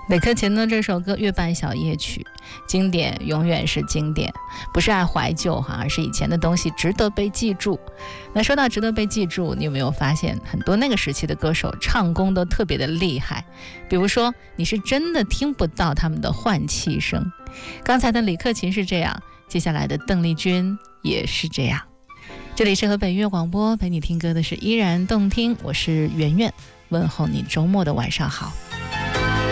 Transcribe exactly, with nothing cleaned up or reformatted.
李克勤呢这首歌《月半小夜曲》，经典永远是经典，不是爱怀旧哈，而是以前的东西值得被记住。那说到值得被记住，你有没有发现很多那个时期的歌手唱功都特别的厉害？比如说你是真的听不到他们的换气声。刚才的李克勤是这样，接下来的邓丽君也是这样。这里是河北音乐广播，陪你听歌的是依然动听，我是圆圆，问候你周末的晚上好。